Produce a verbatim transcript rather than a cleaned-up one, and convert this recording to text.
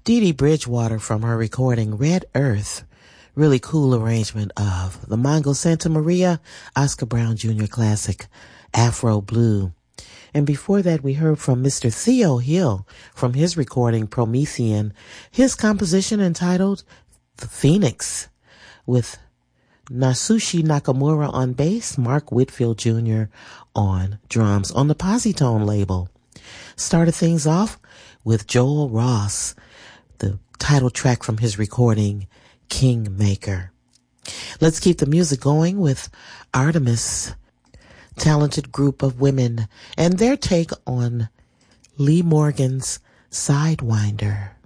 Dee Dee Bridgewater from her recording Red Earth. Really cool arrangement of the Mongo Santa Maria Oscar Brown Junior classic Afro Blue. And before that, we heard from Mister Theo Hill from his recording Promethean, his composition entitled The Phoenix, with Nasushi Nakamura on bass, Mark Whitfield Junior on drums on the Positone label. Started things off with Joel Ross, the title track from his recording Kingmaker. Let's keep the music going with Artemis, talented group of women, and their take on Lee Morgan's Sidewinder.